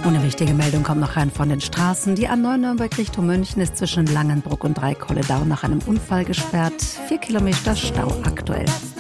Und eine wichtige Meldung kommt noch rein von den Straßen. Die A9 Nürnberg Richtung München ist zwischen Langenbruck und Dreikolledau nach einem Unfall gesperrt. 4 Kilometer Stau aktuell.